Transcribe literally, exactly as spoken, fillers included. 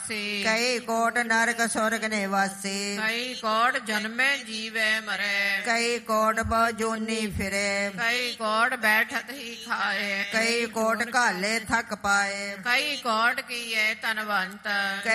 ਵਾਸੀ। ਕਈ ਕੋਟ ਨਰਕ ਸੁਰਗ ਨਿਵਾਸੀ। ਕਈ ਕੋਟ ਜਨਮੇ ਜੀਵੇ ਮਰੇ। ਕਈ ਕੋਟ ਬਹੁ ਜੂਨੀ ਫਿਰੇ। ਕਈ ਕੋਟ ਬੈਠਤ ਹੀ ਖਾਏ। ਕਈ ਕੋਟ ਘਾਲੇ ਥੱਕ ਪਾਏ। ਕਈ ਕੋਟ ਕੀਏ ਧਨਵੰਤ।